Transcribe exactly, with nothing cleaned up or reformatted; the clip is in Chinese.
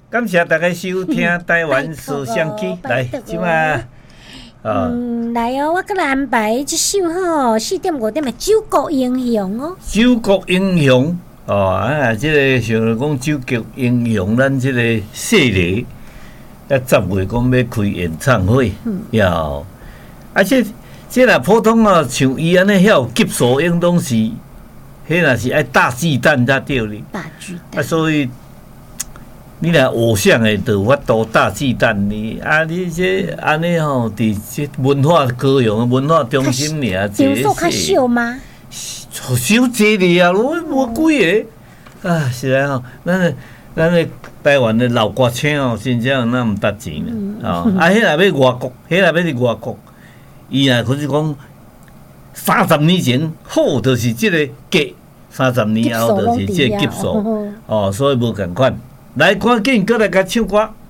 感谢大家收听台湾说相机，来，即嘛， 嗯，来哦，我搁来安排一首吼，四点五点的《九国英雄》哦。 九国英雄哦，啊，即、這个想讲九国英雄，咱即个系列，啊，十月讲要开演唱会，要、嗯，啊，即即若普通哦，像伊安尼遐急所应当是，迄若是爱大巨蛋才对哩。 大巨蛋。啊， 所以。你若偶像诶，就有法度大巨蛋你啊！你这安尼吼，伫这文化高雄文化中心尔， 这是较少吗？ 少济哩啊，无无几个啊！是啊吼，咱诶咱诶台湾诶老歌星哦，真正那毋值钱啦哦！啊，迄若要外国，迄若要伫外国，伊若可是讲三十年前好，就是即个价；三十年后就是即个级数哦，所以无共款。来，赶紧过来甲唱歌。